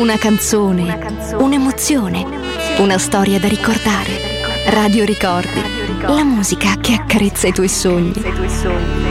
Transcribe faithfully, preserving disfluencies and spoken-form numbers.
Una canzone, una canzone, un'emozione, una storia da ricordare. Radio Ricordi, la musica che accarezza i tuoi sogni.